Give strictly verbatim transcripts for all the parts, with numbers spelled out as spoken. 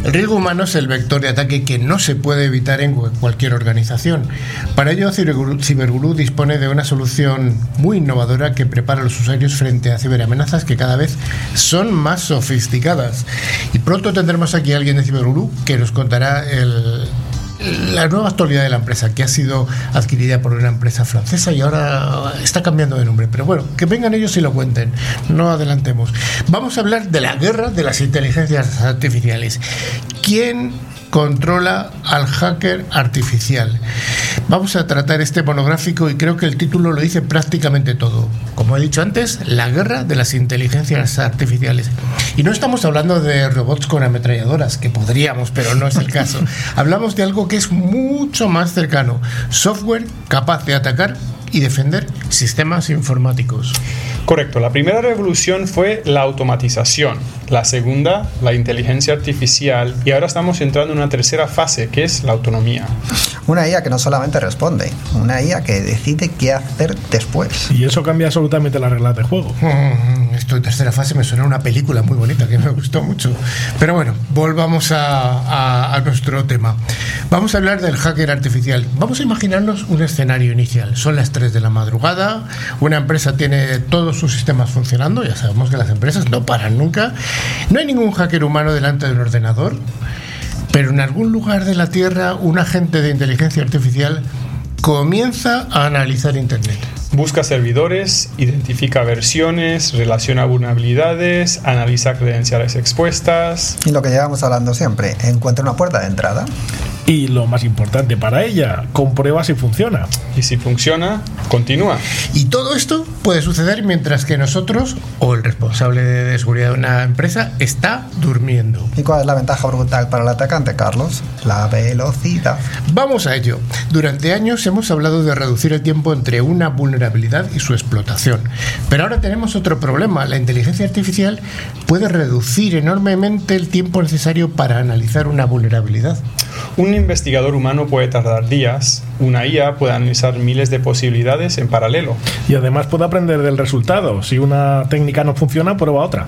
El riesgo humano es el vector de ataque que no se puede evitar en cualquier organización. Para ello, Cyberguru dispone de una solución muy innovadora que prepara a los usuarios frente a ciberamenazas que cada vez son más sofisticadas. Y pronto tendremos aquí a alguien de Cyberguru que nos contará el... la nueva actualidad de la empresa, que ha sido adquirida por una empresa francesa y ahora está cambiando de nombre. Pero bueno, que vengan ellos y lo cuenten, no adelantemos. Vamos a hablar de la guerra de las inteligencias artificiales. ¿Quién controla al hacker artificial? Vamos a tratar este monográfico y creo que el título lo dice prácticamente todo. Como he dicho antes, la guerra de las inteligencias artificiales. Y no estamos hablando de robots con ametralladoras, que podríamos, pero no es el caso. Hablamos de algo que es mucho más cercano: software capaz de atacar y defender sistemas informáticos. Correcto, la primera revolución fue la automatización, la segunda, la inteligencia artificial, y ahora estamos entrando en una tercera fase, que es la autonomía. Una I A que no solamente responde, una I A que decide qué hacer después. Y eso cambia absolutamente las reglas de juego. Mm, esto de tercera fase me suena a una película muy bonita que me gustó mucho. Pero bueno, volvamos a, a, a nuestro tema. Vamos a hablar del hacker artificial. Vamos a imaginarnos un escenario inicial. Son las tres de la madrugada, una empresa tiene todos sus sistemas funcionando, ya sabemos que las empresas no paran nunca, no hay ningún hacker humano delante de un ordenador, pero en algún lugar de la Tierra un agente de inteligencia artificial comienza a analizar Internet. Busca servidores, identifica versiones, relaciona vulnerabilidades, analiza credenciales expuestas. Y lo que llevamos hablando siempre, encuentra una puerta de entrada. Y lo más importante para ella, comprueba si funciona. Y si funciona, continúa. Y todo esto puede suceder mientras que nosotros, o el responsable de seguridad de una empresa, está durmiendo. ¿Y cuál es la ventaja brutal para el atacante, Carlos? La velocidad. Vamos a ello. Durante años hemos hablado de reducir el tiempo entre una vulnerabilidad y su explotación. Pero ahora tenemos otro problema. La inteligencia artificial puede reducir enormemente el tiempo necesario para analizar una vulnerabilidad. Un investigador humano puede tardar días, una I A puede analizar miles de posibilidades en paralelo. Y además puede aprender del resultado. Si una técnica no funciona, prueba otra.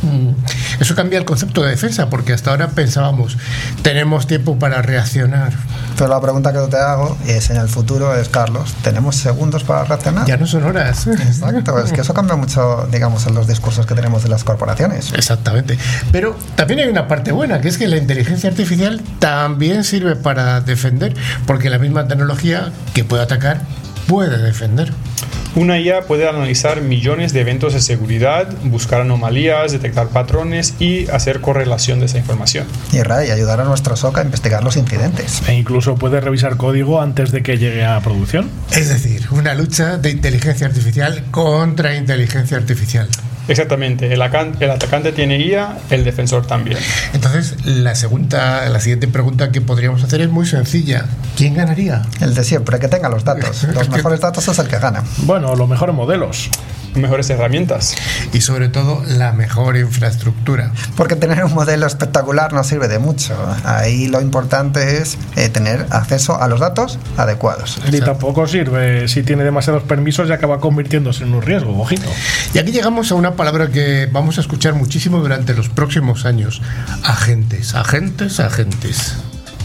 Mm. Eso cambia el concepto de defensa, porque hasta ahora pensábamos, tenemos tiempo para reaccionar. Pero la pregunta que yo te hago es, en el futuro es, Carlos, ¿tenemos segundos para reaccionar? Ya no son horas. Exacto, es que eso cambia mucho, digamos, en los discursos que tenemos de las corporaciones. Exactamente. Pero también hay una parte buena, que es que la inteligencia artificial también sirve para defender, porque la misma tecnología que puede atacar puede defender. Una I A puede analizar millones de eventos de seguridad, buscar anomalías, detectar patrones y hacer correlación de esa información. Y Ray, ayudar a nuestro S O C a investigar los incidentes. E incluso puede revisar código antes de que llegue a producción. Es decir, una lucha de inteligencia artificial contra inteligencia artificial. Exactamente, el, el atacante tiene I A, el defensor también. Entonces, la segunda, la siguiente pregunta que podríamos hacer es muy sencilla. ¿Quién ganaría? El de siempre, que tenga los datos. Los mejores datos es el que gana. Bueno, los mejores modelos. Mejores herramientas. Y sobre todo, la mejor infraestructura. Porque tener un modelo espectacular no sirve de mucho. Ahí lo importante es eh, tener acceso a los datos adecuados. Y tampoco sirve si tiene demasiados permisos y acaba convirtiéndose en un riesgo, ojito. Y aquí llegamos a una palabra que vamos a escuchar muchísimo durante los próximos años. Agentes, agentes, agentes.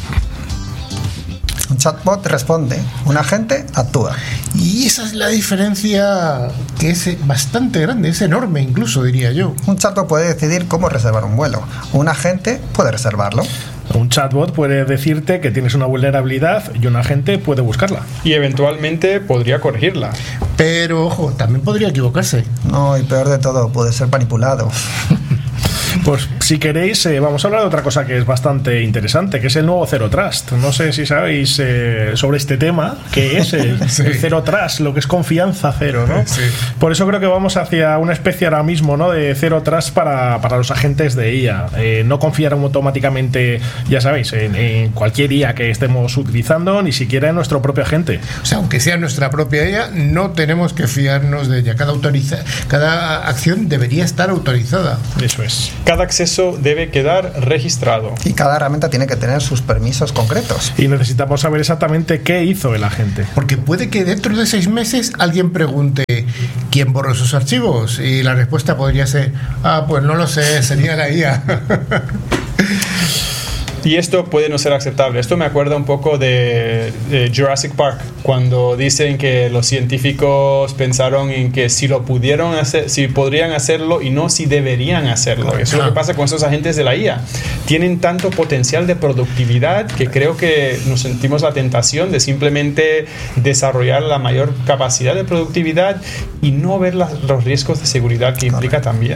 Un chatbot responde, un agente actúa. Y esa es la diferencia, que es bastante grande, es enorme incluso, diría yo. Un chatbot puede decidir cómo reservar un vuelo. Un agente puede reservarlo. Un chatbot puede decirte que tienes una vulnerabilidad y un agente puede buscarla. Y eventualmente podría corregirla. Pero, ojo, también podría equivocarse. No, y peor de todo, puede ser manipulado. Pues si queréis, eh, vamos a hablar de otra cosa que es bastante interesante, que es el nuevo Zero Trust. No sé si sabéis eh, sobre este tema, que es el, sí. el Zero Trust, lo que es confianza cero, ¿no? Sí. Por eso creo que vamos hacia una especie ahora mismo, ¿no?, de Zero Trust para, para los agentes de I A. Eh, no confiar automáticamente, ya sabéis, en, en cualquier I A que estemos utilizando, ni siquiera en nuestro propio agente. O sea, aunque sea nuestra propia I A, no tenemos que fiarnos de ella. Cada, autoriza, cada acción debería estar autorizada. Eso es. Cada acceso debe quedar registrado. Y cada herramienta tiene que tener sus permisos concretos. Y necesitamos saber exactamente qué hizo el agente. Porque puede que dentro de seis meses alguien pregunte ¿quién borró esos archivos? Y la respuesta podría ser, ah, pues no lo sé, sería la I A. Y esto puede no ser aceptable. Esto me acuerda un poco de, de Jurassic Park, cuando dicen que los científicos pensaron en que si lo pudieron hacer, si podrían hacerlo y no si deberían hacerlo. Eso es lo que pasa con esos agentes de la I A. Tienen tanto potencial de productividad que creo que nos sentimos la tentación de simplemente desarrollar la mayor capacidad de productividad y no ver las, los riesgos de seguridad que implica también.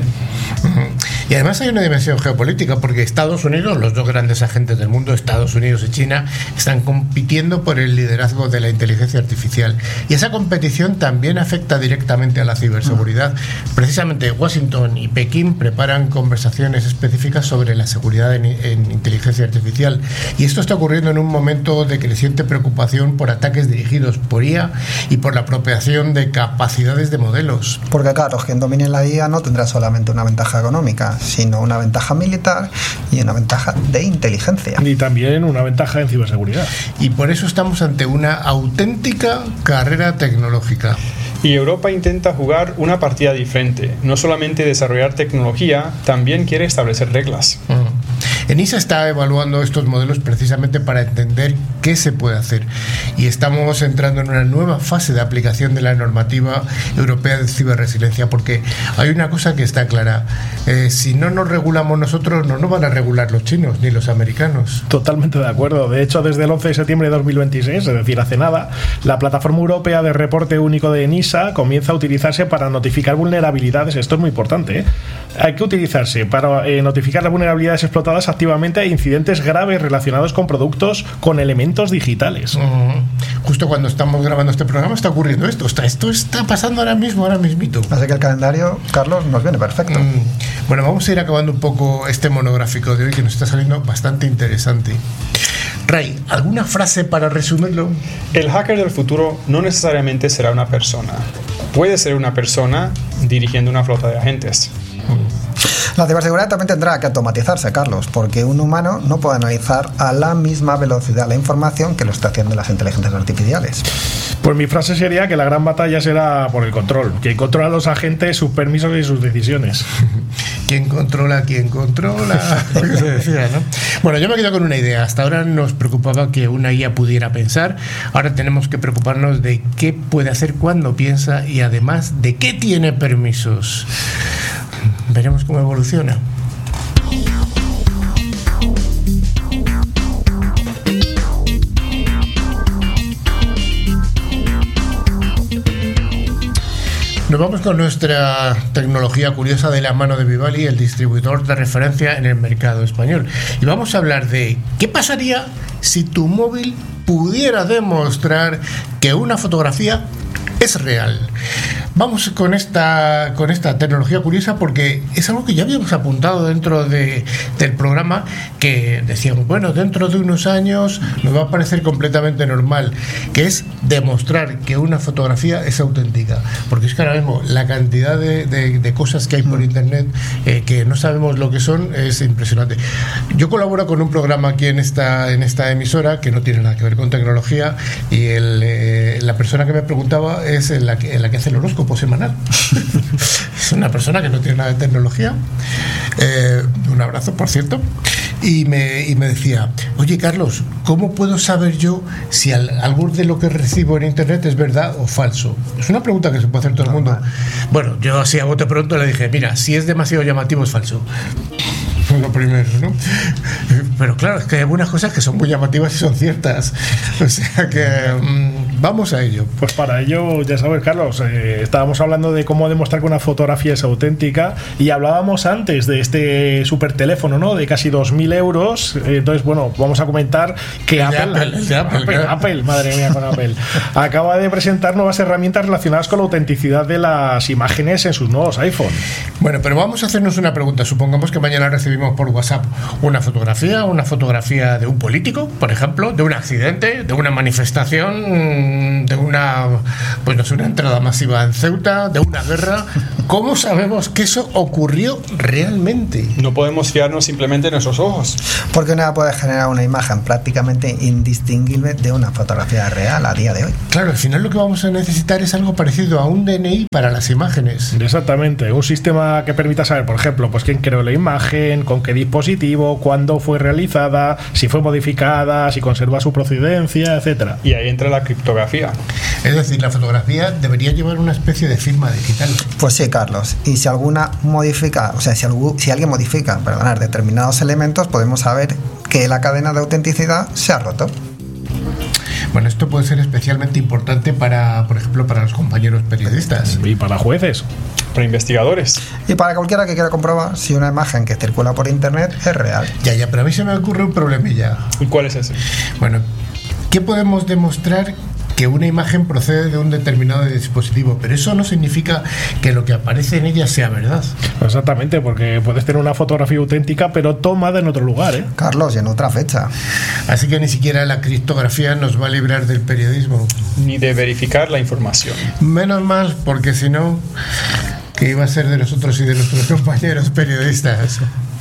Y además hay una dimensión geopolítica, porque Estados Unidos, los dos grandes agentes del mundo, Estados Unidos y China, están compitiendo por el liderazgo de la inteligencia artificial. Y esa competición también afecta directamente a la ciberseguridad. Precisamente Washington y Pekín preparan conversaciones específicas sobre la seguridad en, en inteligencia artificial. Y esto está ocurriendo en un momento de creciente preocupación por ataques dirigidos por I A y por la apropiación de capacidades de modelos. Porque claro, quien domine la I A no tendrá solamente una ventaja económica, sino una ventaja militar y una ventaja de inteligencia. Y también una ventaja en ciberseguridad. Y por eso estamos ante una auténtica carrera tecnológica. Y Europa intenta jugar una partida diferente. No solamente desarrollar tecnología, también quiere establecer reglas. Mm. ENISA está evaluando estos modelos precisamente para entender qué se puede hacer. Y estamos entrando en una nueva fase de aplicación de la normativa europea de ciberresiliencia, porque hay una cosa que está clara. Eh, si no nos regulamos nosotros, no nos van a regular los chinos ni los americanos. Totalmente de acuerdo. De hecho, desde el once de septiembre de dos mil veintiséis, es decir, hace nada, la plataforma europea de reporte único de ENISA comienza a utilizarse para notificar vulnerabilidades. Esto es muy importante, ¿eh? Hay que utilizarse para eh, notificar las vulnerabilidades explotadas activamente a incidentes graves relacionados con productos con elementos digitales. Mm, justo cuando estamos grabando este programa está ocurriendo esto. Está, esto está pasando ahora mismo, ahora mismito. Así que el calendario, Carlos, nos viene perfecto. Mm, bueno, vamos a ir acabando un poco este monográfico de hoy, que nos está saliendo bastante interesante. Ray, ¿alguna frase para resumirlo? El hacker del futuro no necesariamente será una persona. Puede ser una persona dirigiendo una flota de agentes. La ciberseguridad también tendrá que automatizarse, Carlos, porque un humano no puede analizar a la misma velocidad la información que lo está haciendo las inteligencias artificiales. Pues mi frase sería que la gran batalla será por el control, quien controla a los agentes, sus permisos y sus decisiones. ¿Quién controla? ¿Quién controla? Lo se decía, ¿no? Bueno, yo me quedo con una idea. Hasta ahora nos preocupaba que una I A pudiera pensar. Ahora tenemos que preocuparnos de qué puede hacer cuando piensa y además de qué tiene permisos. Veremos cómo evoluciona. Nos vamos con nuestra tecnología curiosa de la mano de Vivali, el distribuidor de referencia en el mercado español. Y vamos a hablar de qué pasaría si tu móvil pudiera demostrar que una fotografía es real. Vamos con esta, con esta tecnología curiosa porque es algo que ya habíamos apuntado dentro de, del programa, que decíamos, bueno, dentro de unos años nos va a parecer completamente normal, que es demostrar que una fotografía es auténtica. Porque es que ahora mismo la cantidad de, de, de cosas que hay por internet eh, que no sabemos lo que son es impresionante. Yo colaboro con un programa aquí en esta, en esta emisora que no tiene nada que ver con tecnología, y el, eh, la persona que me preguntaba es en la que, en la que hace el horóscopo semanal. Es una persona que no tiene nada de tecnología. Eh, un abrazo, por cierto. Y me, y me decía, oye Carlos, ¿cómo puedo saber yo si al, algo de lo que recibo en internet es verdad o falso? Es una pregunta que se puede hacer todo el mundo. Bueno, yo así a bote pronto le dije, mira, si es demasiado llamativo es falso. Lo primero, ¿no? Pero claro, es que hay algunas cosas que son muy llamativas y son ciertas. O sea que mmm, vamos a ello. Pues para ello, ya sabes, Carlos, eh, estábamos hablando de cómo demostrar que una fotografía es auténtica, y hablábamos antes de este super teléfono, ¿no? De casi dos mil euros. Entonces, bueno, vamos a comentar que el Apple, Apple, el de Apple, Apple, claro. Apple, madre mía, con Apple, acaba de presentar nuevas herramientas relacionadas con la autenticidad de las imágenes en sus nuevos iPhone. Bueno, pero vamos a hacernos una pregunta. Supongamos que mañana recibimos por WhatsApp una fotografía, una fotografía de un político, por ejemplo, de un accidente, de una manifestación mmm, de una, pues no sé, una entrada masiva en Ceuta, de una guerra. ¿Cómo sabemos que eso ocurrió realmente? No podemos fiarnos simplemente de nuestros ojos. Porque una puede generar una imagen prácticamente indistinguible de una fotografía real a día de hoy. Claro, al final lo que vamos a necesitar es algo parecido a un D N I para las imágenes. Exactamente, un sistema que permita saber, por ejemplo, pues quién creó la imagen, con qué dispositivo, cuándo fue realizada, si fue modificada, si conserva su procedencia, etcétera. Y ahí entra la criptografía. Es decir, la fotografía debería llevar una especie de firma digital. Pues sí, Carlos. Y si alguna modifica, o sea, si, algún, si alguien modifica, perdonar, determinados elementos, podemos saber que la cadena de autenticidad se ha roto. Bueno, esto puede ser especialmente importante para, por ejemplo, para los compañeros periodistas. Y para jueces. Para investigadores. Y para cualquiera que quiera comprobar si una imagen que circula por internet es real. Ya, ya, pero a mí se me ocurre un problemilla. ¿Y cuál es ese? Bueno, ¿qué podemos demostrar? Que una imagen procede de un determinado dispositivo, pero eso no significa que lo que aparece en ella sea verdad. Exactamente, porque puedes tener una fotografía auténtica, pero tomada en otro lugar, ¿eh? Carlos, y en otra fecha. Así que ni siquiera la criptografía nos va a librar del periodismo. Ni de verificar la información. Menos mal, porque si no, ¿qué iba a ser de nosotros y de nuestros compañeros periodistas?